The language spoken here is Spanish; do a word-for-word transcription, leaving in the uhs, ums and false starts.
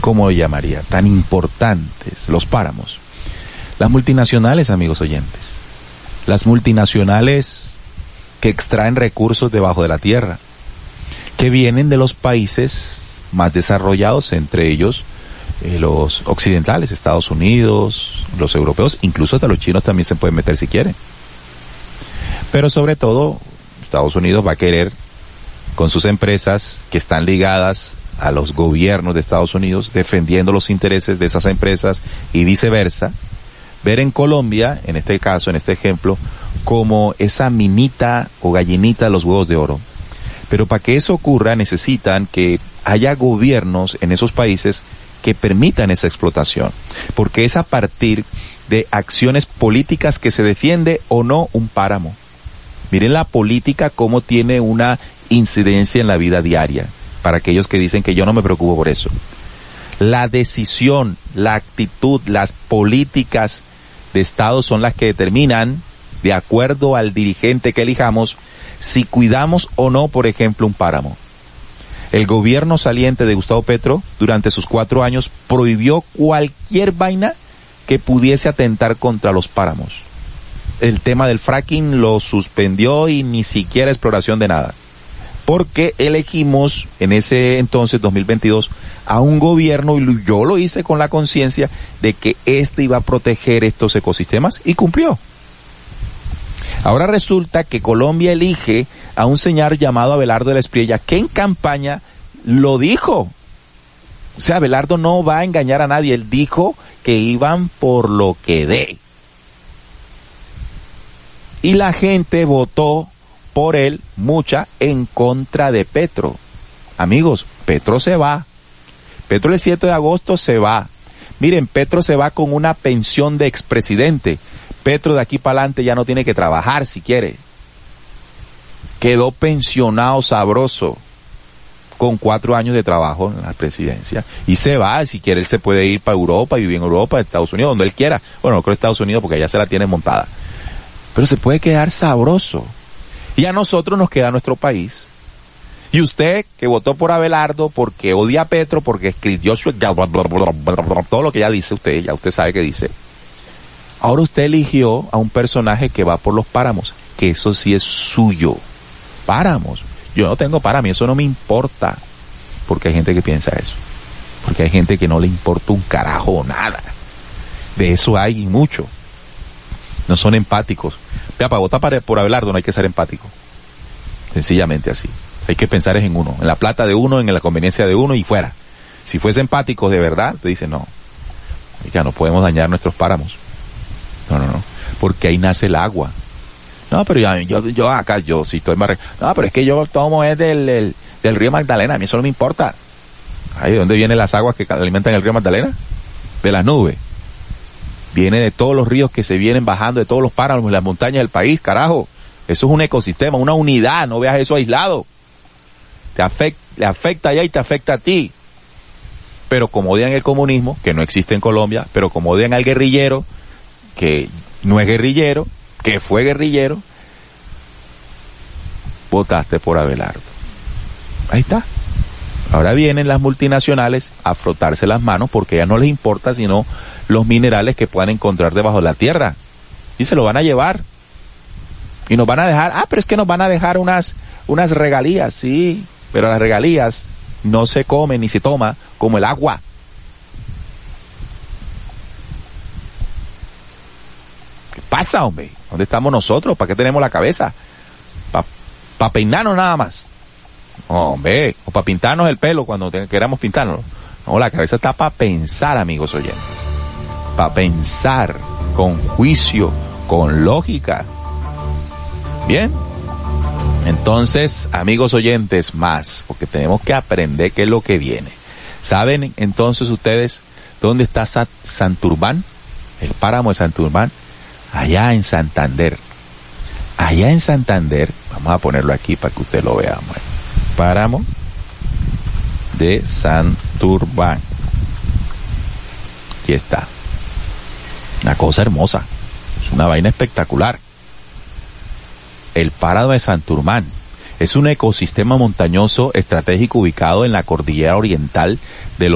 ¿cómo llamaría? Tan importantes, los páramos. Las multinacionales, amigos oyentes. Las multinacionales que extraen recursos debajo de la tierra, que vienen de los países más desarrollados, entre ellos eh, los occidentales, Estados Unidos, los europeos, incluso hasta los chinos también se pueden meter si quieren. Pero sobre todo, Estados Unidos va a querer, con sus empresas que están ligadas a los gobiernos de Estados Unidos, defendiendo los intereses de esas empresas y viceversa, ver en Colombia, en este caso, en este ejemplo, como esa minita o gallinita de los huevos de oro. Pero para que eso ocurra necesitan que haya gobiernos en esos países que permitan esa explotación, porque es a partir de acciones políticas que se defiende o no un páramo. Miren la política cómo tiene una incidencia en la vida diaria, para aquellos que dicen que yo no me preocupo por eso. La decisión, la actitud, las políticas de Estado son las que determinan, de acuerdo al dirigente que elijamos, si cuidamos o no, por ejemplo, un páramo. El gobierno saliente de Gustavo Petro, durante sus cuatro años, prohibió cualquier vaina que pudiese atentar contra los páramos. El tema del fracking lo suspendió y ni siquiera exploración de nada. Porque elegimos en ese entonces, dos mil veintidós, a un gobierno, y yo lo hice con la conciencia de que este iba a proteger estos ecosistemas, y cumplió. Ahora resulta que Colombia elige a un señor llamado Abelardo de la Espriella, que en campaña lo dijo. O sea, Abelardo no va a engañar a nadie, él dijo que iban por lo que dé. Y la gente votó por él, mucha, en contra de Petro. Amigos, Petro se va. Petro el siete de agosto se va. Miren, Petro se va con una pensión de expresidente. Petro de aquí para adelante ya no tiene que trabajar si quiere. Quedó pensionado sabroso, con cuatro años de trabajo en la presidencia. Y se va, si quiere él se puede ir para Europa y vivir en Europa, Estados Unidos, donde él quiera. Bueno, no creo Estados Unidos porque allá se la tiene montada. Pero se puede quedar sabroso. Y a nosotros nos queda nuestro país. Y usted, que votó por Abelardo, porque odia a Petro, porque escribió todo lo que ya dice usted, ya usted sabe que dice. Ahora usted eligió a un personaje que va por los páramos, que eso sí es suyo. Páramos. Yo no tengo páramo, eso no me importa. Porque hay gente que piensa eso. Porque hay gente que no le importa un carajo o nada. De eso hay mucho. No son empáticos. Vea, para votar por Abelardo no hay que ser empático. Sencillamente así. Hay que pensar en uno, en la plata de uno, en la conveniencia de uno y fuera. Si fuese empáticos de verdad, te dicen no. Ya no podemos dañar nuestros páramos. No, no, no. Porque ahí nace el agua. No, pero yo, yo, yo acá, yo sí estoy más... No, pero es que yo tomo es del, del, del río Magdalena. A mí eso no me importa. Ahí, ¿de dónde vienen las aguas que alimentan el río Magdalena? De las nubes. Viene de todos los ríos que se vienen bajando, de todos los páramos y las montañas del país, carajo. Eso es un ecosistema, una unidad, no veas eso aislado. Te afecta, le afecta allá y te afecta a ti. Pero como odian el comunismo, que no existe en Colombia, pero como odian al guerrillero, que no es guerrillero, que fue guerrillero, votaste por Abelardo. Ahí está. Ahora vienen las multinacionales a frotarse las manos porque ya no les importa sino los minerales que puedan encontrar debajo de la tierra. Y se lo van a llevar. Y nos van a dejar, ah, pero es que nos van a dejar unas, unas regalías, sí, pero las regalías no se comen ni se toma como el agua. ¿Qué pasa, hombre? ¿Dónde estamos nosotros? ¿Para qué tenemos la cabeza? ¿Para pa peinarnos nada más? Hombre, o para pintarnos el pelo cuando te, queramos pintarnos. No, la cabeza está para pensar, amigos oyentes. Para pensar con juicio, con lógica. Bien. Entonces, amigos oyentes, más, porque tenemos que aprender qué es lo que viene. ¿Saben entonces ustedes dónde está Santurbán? El páramo de Santurbán. Allá en Santander. Allá en Santander, vamos a ponerlo aquí para que usted lo vea. Páramo de Santurbán. Aquí está. Una cosa hermosa. Es una vaina espectacular. El páramo de Santurbán es un ecosistema montañoso estratégico ubicado en la cordillera oriental de los